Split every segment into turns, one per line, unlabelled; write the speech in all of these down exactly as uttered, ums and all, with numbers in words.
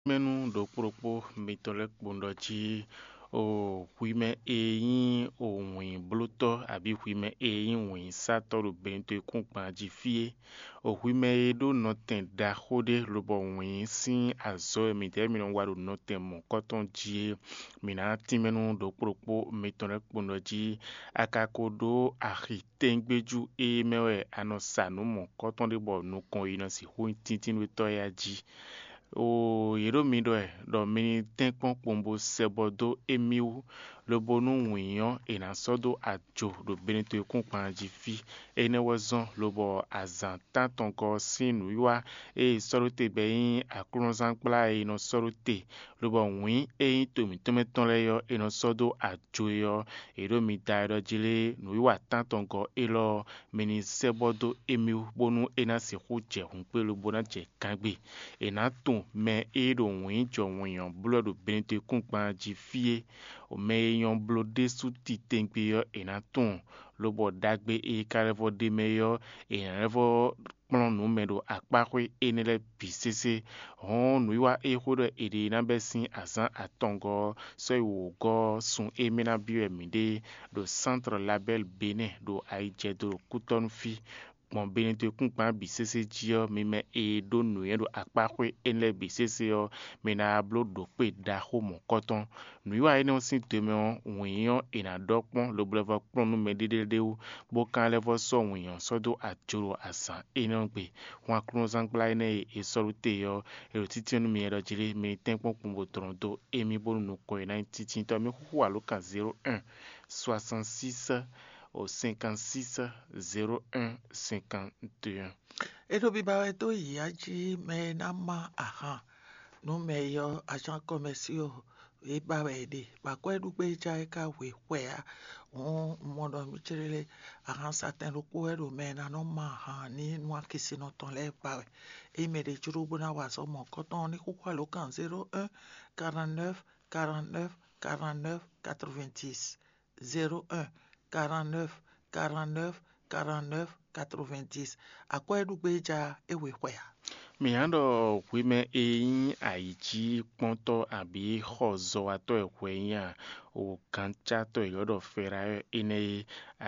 Menu do propo mitole kpondochi o huime eyin o win bluto abi huime eyin win sato do bento kumpa jifie o huime do noten da hode lobo win sin azo mi de mi no waru noten mo koton ji mina timenu do propo mitole kpondochi akakodo ahitengbeju e mewe anosanu mo koton de bo no kon ina si hu tintin we to ya ji o yero mi do e do mini tenkpon kpombo sebodo emiu lobo nu wiyan ina sodo ajo do benito ekun panji fi ene wazon lobo azan tanton go sinu yiwa e sorote beyin akurun zankpla e no sorote lobo win e tomi tometon leyo ino sodo ajo yo yero mi daido jile nu yiwa tanton go elo mini sebodo emiu bonu ena si huje hunpe lobo na je kangbe ena ton me edo win jo wiyan blodo benito ekun panji fi o me yon blode suti tengbe yo ena ton lobo dagbe e karevo de meyo ena revo plon no medo akpakwe enele bisese hon nuiwa e hodo ede na besin azan atongo so iwo go sun emina biwe mide do centre label bene do aije do kuton fi mon benito kumpa bisese jio mime e do nuye do akpakwe enle bisese yo mena blo do pe da ho mon koton nuiwa ene osin teme wiyan ena dokpon lo blevo plon no medede de u bo kan levo so wiyan so do ajoro asan ene gbe wa krun zankpla ene e sorute yo e titionu mi ero jire mi tenpon kumbo toronto emi bonu no ko ina titin to mi hu alokan zéro un soixante-six au cinquante-six zéro un cinquante et un.
Edo bibawe to yaji me nama aha no me yo agent commercial e bawe de ba ko edu pe ja ka we wea on mondo mi chirele aha certain lo ko edo me na no ma ha ni nwa kisi no ton le bawe e me de churu bona wa so mo koton ni ku kwa lo kan zéro un quarante-neuf quarante-neuf quarante-neuf quatre-vingt-dix zéro un quarante-neuf quarante-neuf quarante-neuf quatre-vingt-dix akwa edu pe ja e we wea
mi ando kwime eyin aiji ponto abi hozo ato ekwenya o kancha to yodo fera ene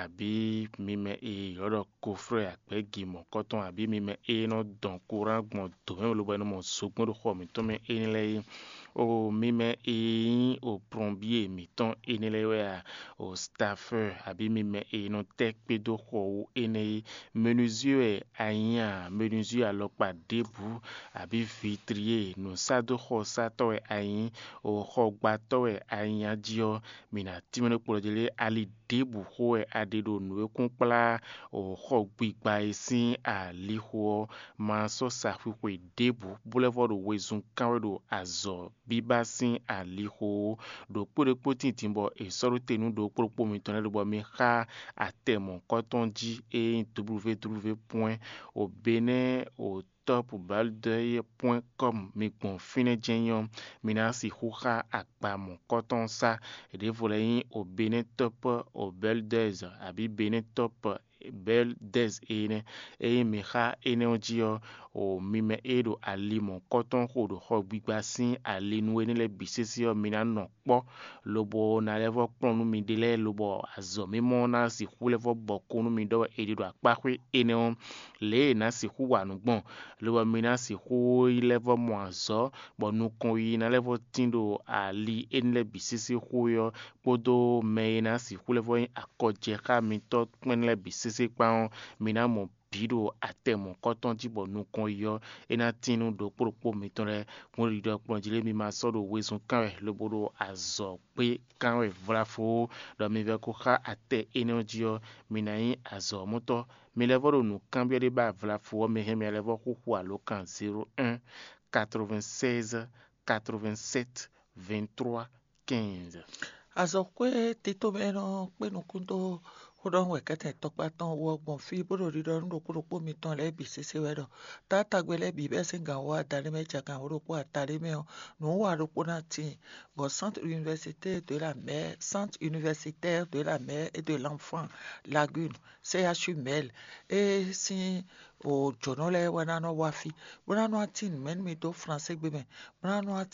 abi mime e yodo kofre akpegi mo koton abi mime e no don courant gbon to me lo bano mo sogbon do ho mi to me enle o mime e o plombier mi ton enele wea o staffer abi mime e no tek pedo ho ene menuisier anya menuisier alopa debu abi vitrier no sado ho sato e ayin o ho gbato e ayin dio mina timene polojele ali debu ho e adedo no kunpla o ho gbigba esin ali ho ma so sa fukwe debu boulevard wezun kanwedo azo biba sin ali ho do pore potin timbo e sorute nu do propo mi tonel bo mi ha atemo koton ji e www point au benin au top balde point com mi bon fine jenyon minasi huha akpa mon koton sa e de voleyin au benin top au beldez abi benin top beldez ene e mi ha ene ojio o mime edo ali mon koton hodo ho gbigba sin ali nu ene le bisesi o mina no po lobo na levo plonu mi dele lobo azo mi mo na si hu levo bokunu mi do edi do akpakwe ene on le na si hu wa nu gbon lobo mi na si hu levo mo azo bo nu kon yi na levo tindo ali ene le bisesi hu yo podo me na si hu levo akoje ka mi to ene le bisesi pa mi na mo bido atemo koton jibo nu kon yo ena tinu do propo mi tonre mo ri do plonjile mi ma so do wezun kanwe lobodo azo pe kanwe vrafo do mi ve ko ha ate energy mi na yin azo moto mi levo do nu kambia de ba vrafo mi he mi levo ko ko alokan zéro un quatre-vingt-seize quatre-vingt-sept vingt-trois quinze
azo kwe tito beno kwe no kundo Hold we kete tokpa ton wo gbon fi boro ri do ndo kuro po mi ton le bi sese we do ta ta gbe le bi be sin gan wa dare me cha kan ro po atare me o no wa ro po na ti bon centre universitaire de la mer centre universitaire de la mer et de l'enfant Lagune C H U Mel e si o jono le wa na no wa fi bra no atin men mi do français gbe me bra no